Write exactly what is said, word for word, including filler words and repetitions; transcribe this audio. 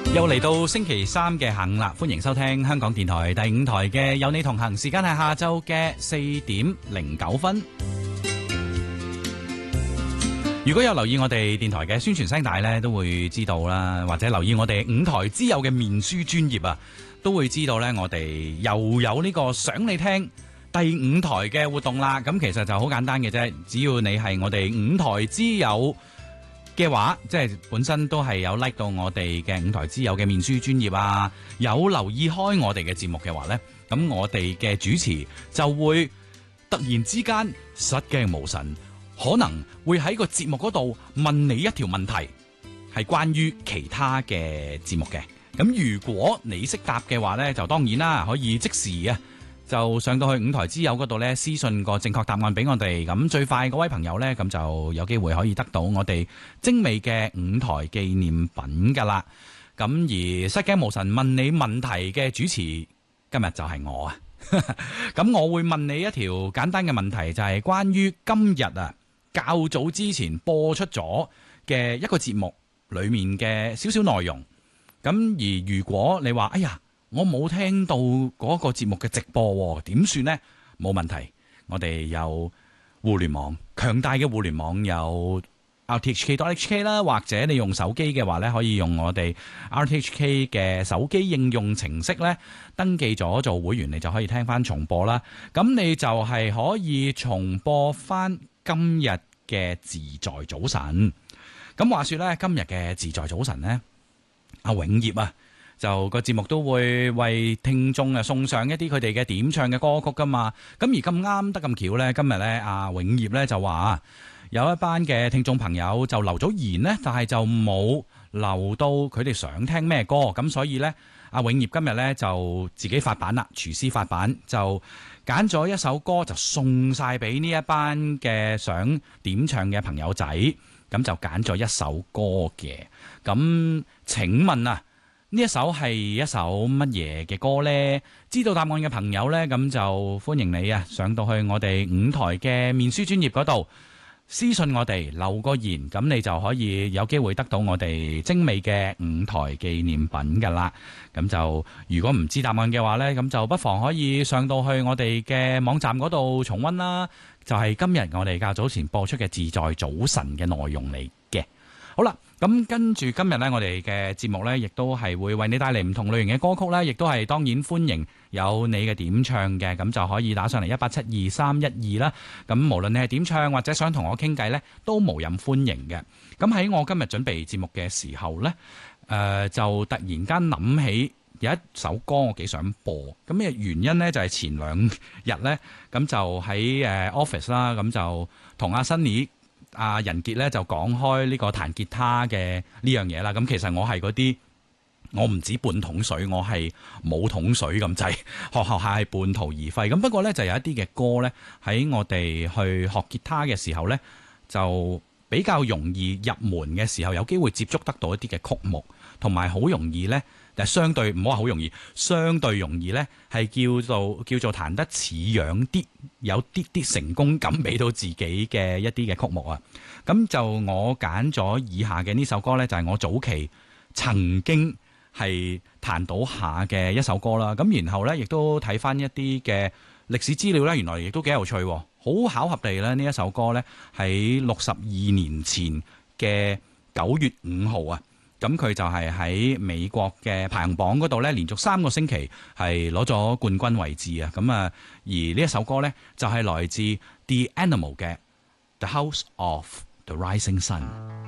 又嚟到星期三嘅下午啦，歡迎收聽香港電台第五台嘅有你同行，時間係下晝嘅四點零九分。如果有留意我哋電台嘅宣傳聲帶呢，都會知道啦，或者留意我哋五台之友嘅面書專頁啊，都會知道呢，我哋又有呢個想你聽第五台嘅活動啦。咁其實就好簡單嘅啫，只要你係我哋五台之友嘅話，即係本身都係有 like 到我哋嘅五台之友嘅面書專頁啊，有留意開我哋嘅節目嘅話呢，咁我哋嘅主持就會突然之間失驚無神，可能會喺個節目嗰度問你一條問題，係關於其他嘅節目嘅。咁如果你識答嘅話呢，就當然啦，可以即時啊就上到去五台之友嗰度呢，私信個正確答案俾我哋。咁最快嗰位朋友呢，咁就有機會可以得到我哋精美嘅五台紀念品噶啦。咁而失驚無神問你問題嘅主持今日就係我啊。咁我會問你一條簡單嘅問題，就係關於今日啊較早之前播出咗嘅一個節目裏面嘅少少內容。咁而如果你話哎呀，我冇聽到嗰個節目嘅直播，點算呢？冇問題，我哋有互聯網，強大嘅互聯網有 R T H K dot H K 啦，或者你用手機嘅話呢，可以用我哋 R T H K 嘅手機應用程式呢，登記咗做會員，你就可以聽翻重播啦。咁你就係可以重播翻今日嘅自在早晨。咁話說呢，今日嘅自在早晨呢，阿永業啊，就個節目都會為聽眾啊送上一啲佢哋嘅點唱嘅歌曲噶嘛。咁而咁啱得咁巧呢，今日呢，阿永業呢就話有一班嘅聽眾朋友就留咗言呢，但係就冇留到佢哋想聽咩歌。咁所以呢，阿永業今日呢就自己發版啦，廚師發版就揀咗一首歌就送晒俾呢一班嘅想點唱嘅朋友仔。咁就揀咗一首歌嘅。咁請問啊，呢一首係一首乜嘢嘅歌呢？知道答案嘅朋友呢，咁就歡迎你啊上到去我哋五台嘅面書專頁嗰度私信我哋留個言，咁你就可以有機會得到我哋精美嘅五台紀念品噶啦。咁就如果唔知答案嘅話呢，咁就不妨可以上到去我哋嘅網站嗰度重溫啦。就係今日我哋較早前播出嘅自在早晨嘅內容嚟嘅。好啦，咁跟住今日呢，我哋嘅節目呢，亦都係會為你帶嚟唔同類型嘅歌曲啦，亦都係當然歡迎有你嘅點唱嘅，咁就可以打上嚟一八七二三一二啦。咁無論你係點唱或者想同我傾偈呢，都無任歡迎嘅。咁喺我今日準備節目嘅時候呢，誒、呃、就突然間諗起有一首歌我幾想播。咁嘅原因呢，就係前兩日呢，咁就喺誒 office 啦，咁就同阿 Sunny 阿仁傑咧就講開呢個彈吉他嘅呢樣嘢啦。咁其實我係嗰啲，我唔止半桶水，我係冇桶水咁滯，學學下係半途而廢。咁不過咧就有一啲嘅歌咧喺我哋去學吉他嘅時候咧，就比較容易入門嘅時候，有機會接觸得到一啲嘅曲目，同埋好容易咧，但係相對唔好話好容易，相對容易咧係叫做叫做彈得似樣啲，有啲啲成功感俾到自己嘅一啲嘅曲目啊。咁就我揀咗以下嘅呢首歌咧，就係我早期曾經係彈到下嘅一首歌啦。咁然後咧亦都睇翻一啲嘅歷史資料咧，原來亦都幾有趣。好巧合地咧，呢一首歌咧喺六十二年前嘅九月五號啊，咁佢就係喺美國嘅排行榜嗰度咧，連續三個星期係攞咗冠軍位置啊。咁啊，而呢一首歌咧就係來自 The Animal 嘅 The House of the Rising Sun。